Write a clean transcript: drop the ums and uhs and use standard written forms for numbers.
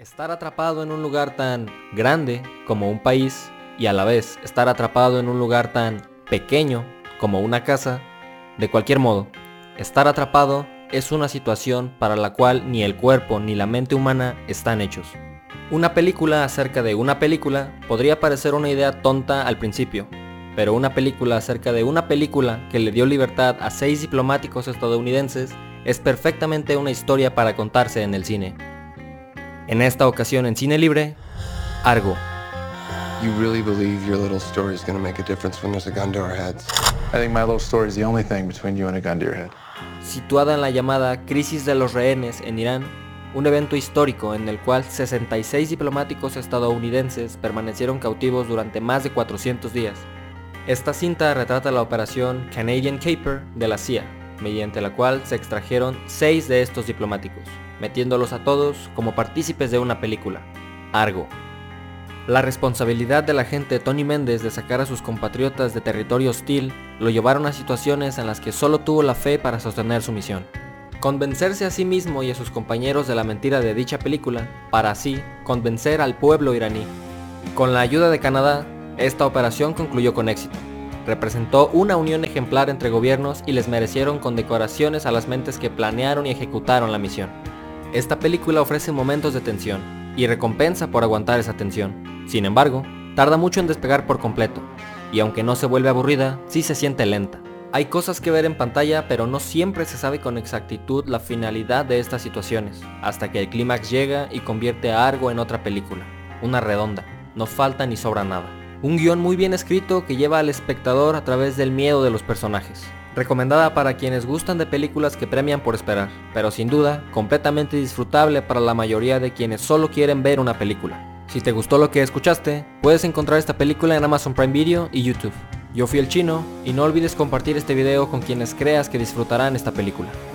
Estar atrapado en un lugar tan grande como un país y a la vez estar atrapado en un lugar tan pequeño como una casa, de cualquier modo, estar atrapado es una situación para la cual ni el cuerpo ni la mente humana están hechos. Una película acerca de una película podría parecer una idea tonta al principio, pero una película acerca de una película que le dio libertad a 6 diplomáticos estadounidenses es perfectamente una historia para contarse en el cine. En esta ocasión en Cine Libre, Argo. You really believe your little story is going to make a difference when there's a gun to our heads? I think my little story is the only thing between you and a gun to your head. Situada en la llamada Crisis de los Rehenes en Irán, un evento histórico en el cual 66 diplomáticos estadounidenses permanecieron cautivos durante más de 400 días. Esta cinta retrata la operación Canadian Caper de la CIA, mediante la cual se extrajeron 6 de estos diplomáticos, metiéndolos a todos como partícipes de una película, Argo. La responsabilidad del agente Tony Méndez de sacar a sus compatriotas de territorio hostil lo llevaron a situaciones en las que solo tuvo la fe para sostener su misión. Convencerse a sí mismo y a sus compañeros de la mentira de dicha película, para así convencer al pueblo iraní. Con la ayuda de Canadá, esta operación concluyó con éxito. Representó una unión ejemplar entre gobiernos y les merecieron condecoraciones a las mentes que planearon y ejecutaron la misión. Esta película ofrece momentos de tensión y recompensa por aguantar esa tensión. Sin embargo, tarda mucho en despegar por completo, y aunque no se vuelve aburrida, sí se siente lenta. Hay cosas que ver en pantalla, pero no siempre se sabe con exactitud la finalidad de estas situaciones, hasta que el clímax llega y convierte a Argo en otra película, una redonda, no falta ni sobra nada. Un guión muy bien escrito que lleva al espectador a través del miedo de los personajes. Recomendada para quienes gustan de películas que premian por esperar, pero sin duda, completamente disfrutable para la mayoría de quienes solo quieren ver una película. Si te gustó lo que escuchaste, puedes encontrar esta película en Amazon Prime Video y YouTube. Yo fui el Chino, y no olvides compartir este video con quienes creas que disfrutarán esta película.